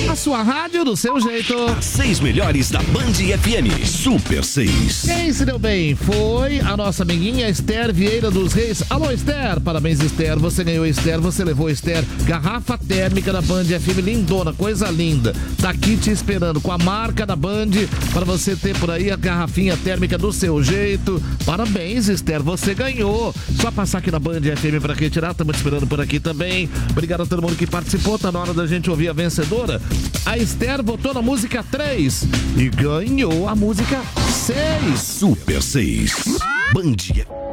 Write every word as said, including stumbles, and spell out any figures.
A sua rádio do seu jeito. As seis melhores da Band F M. Super seis. Quem se deu bem foi a nossa amiguinha Esther Vieira dos Reis. Alô, Esther. Parabéns, Esther. Você ganhou, Esther. Você levou, Esther. Garrafa térmica da Band F M. Lindona, coisa linda. Tá aqui te esperando com a marca da Band para você ter por aí a garrafinha térmica do seu jeito. Parabéns, Esther. Você ganhou. Só passar aqui na Band F M para retirar. Estamos te esperando por aqui também. Obrigado a todo mundo que participou. Tá na hora da gente ouvir a vencedora. A Esther votou na música três e ganhou a música seis. Super seis. Band